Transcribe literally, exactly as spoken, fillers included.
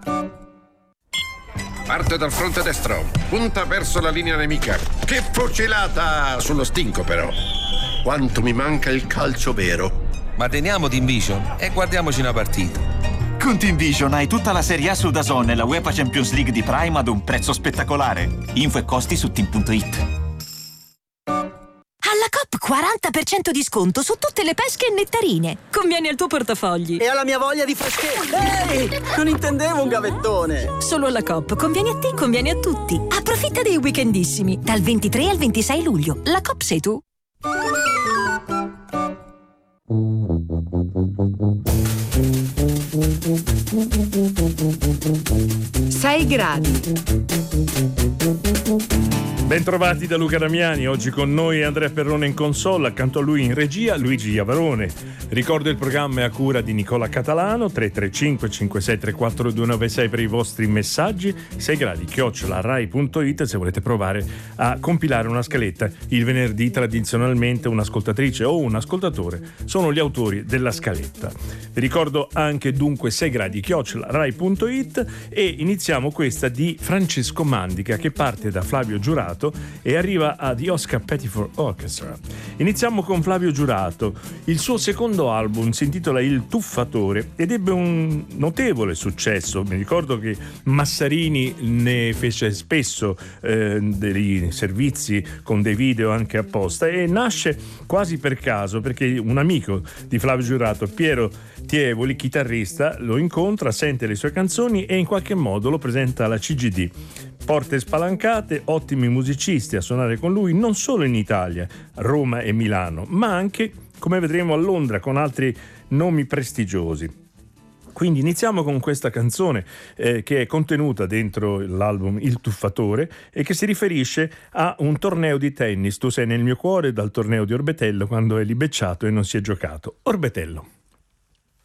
Parte dal fronte destro, punta verso la linea nemica. Che fucilata! Sullo stinco però. Quanto mi manca il calcio vero. Ma teniamo Team Vision e guardiamoci una partita. Con Team Vision hai tutta la Serie A su DAZN e la UEFA Champions League di Prime ad un prezzo spettacolare. Info e costi su team punto it. Alla Coop quaranta per cento di sconto su tutte le pesche e nettarine. Conviene al tuo portafogli. E alla mia voglia di freschezza. Ehi, non intendevo un gavettone. Solo alla Coop. Conviene a te, conviene a tutti. Approfitta dei weekendissimi. Dal ventitré al ventisei luglio. La Coop sei tu. sei gradi. Bentrovati da Luca Damiani, oggi con noi Andrea Perrone in console, accanto a lui in regia Luigi Iavarone. Ricordo il programma è a cura di Nicola Catalano, tre tre cinque cinque sei tre quattro due nove sei per i vostri messaggi, sei gradi chiocciola rai punto it se volete provare a compilare una scaletta. Il venerdì tradizionalmente un'ascoltatrice o un ascoltatore sono gli autori della scaletta. Vi ricordo anche dunque sei gradi chiocciola rai punto it e iniziamo questa di Francesco Mandica che parte da Flavio Giurato e arriva a The Oscar Pettiford Orchestra. Iniziamo con Flavio Giurato. Il suo secondo album si intitola Il Tuffatore ed ebbe un notevole successo. Mi ricordo che Massarini ne fece spesso eh, dei servizi con dei video anche apposta e nasce quasi per caso perché un amico di Flavio Giurato, Piero Tievoli, chitarrista, lo incontra, sente le sue canzoni e in qualche modo lo presenta alla C G D. Porte spalancate, ottimi musicisti a suonare con lui non solo in Italia, Roma e Milano, ma anche, come vedremo, a Londra con altri nomi prestigiosi. Quindi iniziamo con questa canzone eh, che è contenuta dentro l'album Il Tuffatore e che si riferisce a un torneo di tennis. Tu sei nel mio cuore, dal torneo di Orbetello, quando è libecciato e non si è giocato. Orbetello.